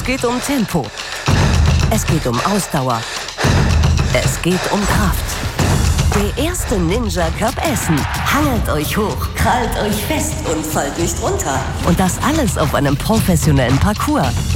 geht um Tempo. Es geht um Ausdauer. Es geht um Kraft. Der erste Ninja Cup Essen. Hangelt euch hoch, krallt euch fest und fallt nicht runter. Und das alles auf einem professionellen Parcours.